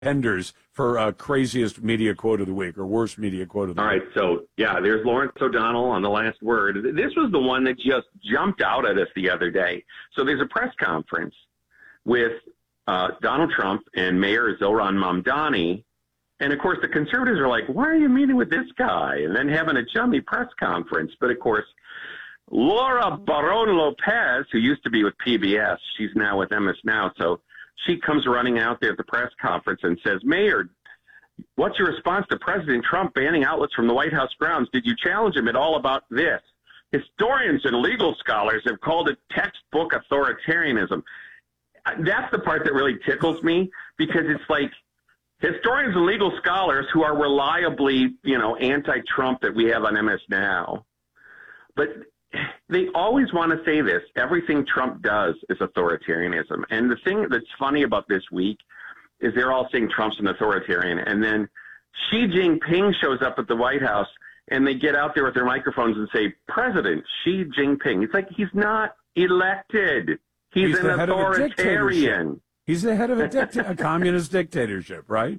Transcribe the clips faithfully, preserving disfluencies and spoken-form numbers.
contenders for uh, craziest media quote of the week or worst media quote of the All week. right, so, yeah, there's Lawrence O'Donnell on the last word. This was the one that just jumped out at us the other day. So there's a press conference with uh, Donald Trump and Mayor Zohran Mamdani. And, of course, the conservatives are like, why are you meeting with this guy? And then having a chummy press conference. But, of course, Laura Barón Lopez, who used to be with P B S, she's now with M S Now, so she comes running out there at the press conference and says, Mayor, what's your response to President Trump banning outlets from the White House grounds? Did you challenge him at all about this? Historians and legal scholars have called it textbook authoritarianism. That's the part that really tickles me, because it's like historians and legal scholars who are reliably, you know, anti-Trump that we have on M S Now. But they always want to say this. Everything Trump does is authoritarianism. And the thing that's funny about this week is they're all saying Trump's an authoritarian. And then Xi Jinping shows up at the White House, and they get out there with their microphones and say, President Xi Jinping. It's like he's not elected. He's, he's an authoritarian. He's the head of a, dicta- a communist dictatorship, right?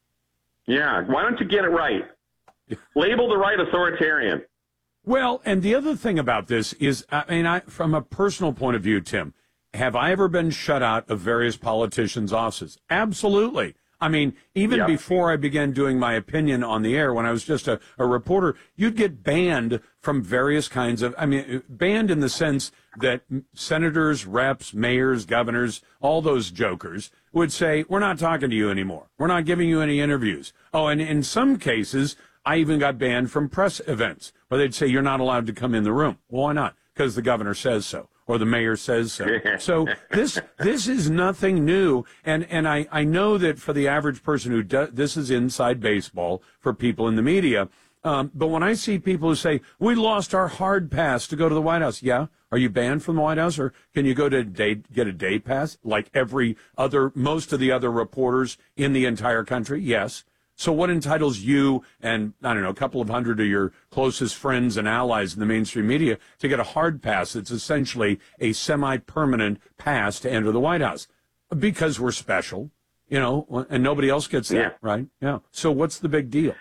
Yeah. Why don't you get it right? Label the right authoritarian. Well, and the other thing about this is, I mean, I, from a personal point of view, Tim, have I ever been shut out of various politicians' offices? Absolutely. I mean, even yeah. before I began doing my opinion on the air, when I was just a, a reporter, you'd get banned from various kinds of, I mean, banned in the sense that senators, reps, mayors, governors, all those jokers would say, we're not talking to you anymore. We're not giving you any interviews. Oh, and in some cases, I even got banned from press events where they'd say, you're not allowed to come in the room. Well, why not? Because the governor says so, or the mayor says so. So this this is nothing new. And, and I, I know that for the average person who does, this is inside baseball for people in the media. Um, but when I see people who say, we lost our hard pass to go to the White House. Yeah. Are you banned from the White House, or can you go to day, get a day pass like every other, most of the other reporters in the entire country? Yes. So what entitles you and, I don't know, a couple of hundred of your closest friends and allies in the mainstream media to get a hard pass that's essentially a semi-permanent pass to enter the White House? Because we're special, you know, and nobody else gets that, yeah. right? Yeah. So what's the big deal?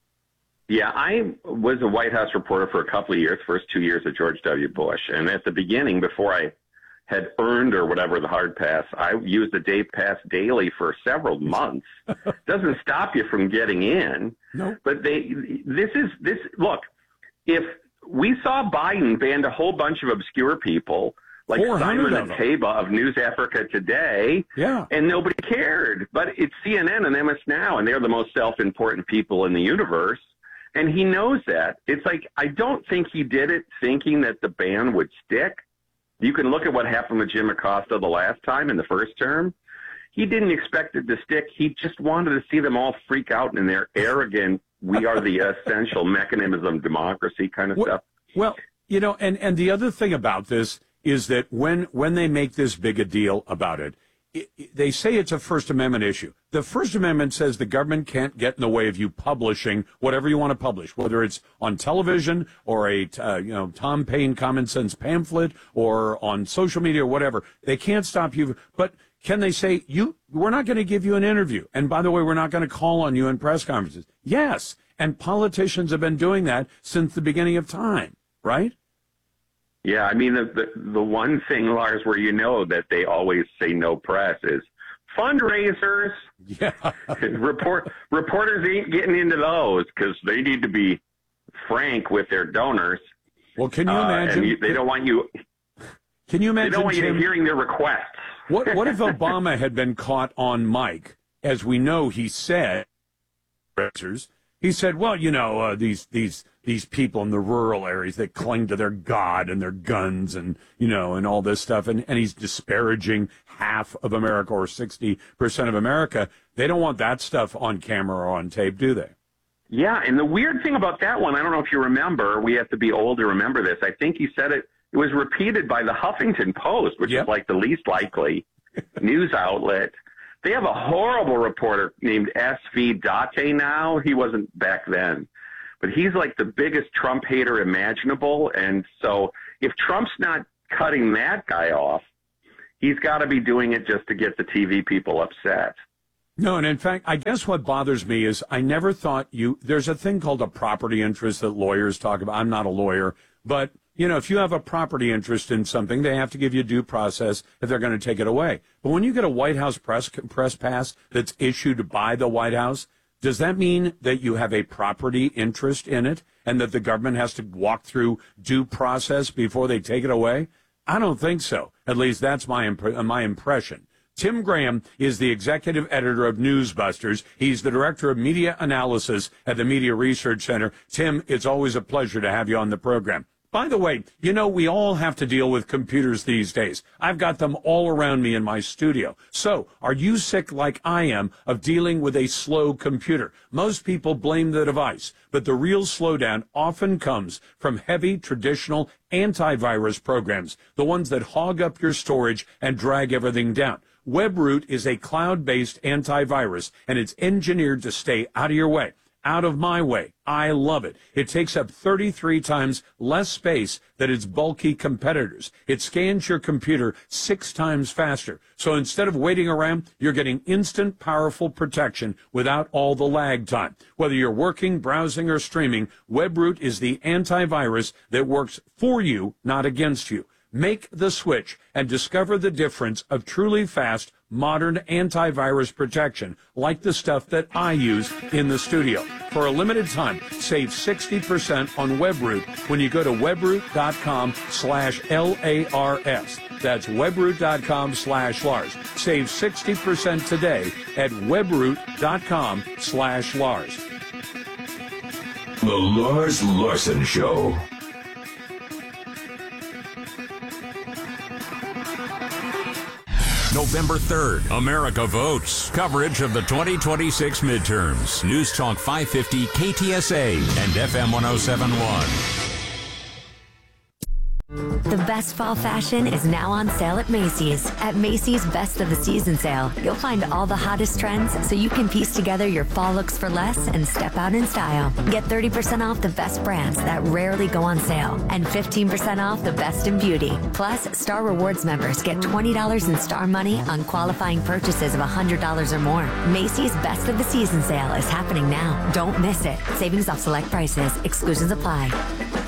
Yeah, I was a White House reporter for a couple of years, first two years of George W. Bush. And at the beginning, before I had earned or whatever the hard pass, I used the day pass daily for several months. Doesn't stop you from getting in. No. But they, this is, this, look, if we saw Biden banned a whole bunch of obscure people, like Simon Ateba of News Africa Today, yeah, and nobody cared. But it's C N N and M S Now, and they're the most self-important people in the universe. And he knows that. It's like, I don't think he did it thinking that the ban would stick. You can look at what happened with Jim Acosta the last time in the first term. He didn't expect it to stick. He just wanted to see them all freak out in their arrogant, we are the essential mechanism of democracy kind of well, stuff. Well, you know, and, and the other thing about this is that when, when they make this big a deal about it, it, it, they say it's a First Amendment issue. The First Amendment says the government can't get in the way of you publishing whatever you want to publish, whether it's on television or a uh, you know Tom Paine common sense pamphlet or on social media or whatever. They can't stop you. But can they say, you? We're not going to give you an interview. And by the way, we're not going to call on you in press conferences. Yes. And politicians have been doing that since the beginning of time, right? Yeah, I mean, the, the the one thing, Lars, where you know that they always say no press is fundraisers. Yeah. Report, reporters ain't getting into those because they need to be frank with their donors. Well, can you imagine? Uh, and you, they don't want you. Can you imagine? They don't want you Tim, hearing their requests. What What if Obama had been caught on mic, as we know he said? He said, "Well, you know, uh, these these these people in the rural areas that cling to their God and their guns, and you know, and all this stuff," and and he's disparaging half of America or sixty percent of America. They don't want that stuff on camera or on tape, do they? Yeah, and the weird thing about that one, I don't know if you remember. We have to be old to remember this. I think he said it. It was repeated by the Huffington Post, which yep. is like the least likely news outlet. They have a horrible reporter named S V Date now. He wasn't back then. But he's like the biggest Trump hater imaginable. And so if Trump's not cutting that guy off, he's got to be doing it just to get the T V people upset. No, and in fact, I guess what bothers me is I never thought you, there's a thing called a property interest that lawyers talk about. I'm not a lawyer, but, you know, if you have a property interest in something, they have to give you due process if they're going to take it away. But when you get a White House press, press pass that's issued by the White House, does that mean that you have a property interest in it and that the government has to walk through due process before they take it away? I don't think so. At least that's my imp- my impression. Tim Graham is the executive editor of Newsbusters. He's the director of media analysis at the Media Research Center. Tim, it's always a pleasure to have you on the program. By the way, you know, we all have to deal with computers these days. I've got them all around me in my studio. So, are you sick like I am of dealing with a slow computer? Most people blame the device, but the real slowdown often comes from heavy traditional antivirus programs, the ones that hog up your storage and drag everything down. WebRoot is a cloud-based antivirus, and it's engineered to stay out of your way, out of my way. I love it. It takes up thirty-three times less space than its bulky competitors. It scans your computer six times faster. So instead of waiting around, you're getting instant, powerful protection without all the lag time. Whether you're working, browsing, or streaming, WebRoot is the antivirus that works for you, not against you. Make the switch and discover the difference of truly fast, modern antivirus protection, like the stuff that I use in the studio. For a limited time, save sixty percent on WebRoot when you go to webroot.com slash L-A-R-S. That's webroot.com slash Lars. Save sixty percent today at webroot.com slash Lars. The Lars Larson Show. November third, America votes. Coverage of the twenty twenty-six midterms. News Talk five fifty K T S A and F M one oh seven point one. The best fall fashion is now on sale at Macy's. At Macy's Best of the Season sale, you'll find all the hottest trends so you can piece together your fall looks for less and step out in style. Get thirty percent off the best brands that rarely go on sale and fifteen percent off the best in beauty. Plus, Star Rewards members get twenty dollars in Star Money on qualifying purchases of one hundred dollars or more. Macy's Best of the Season sale is happening now. Don't miss it. Savings off select prices. Exclusions apply.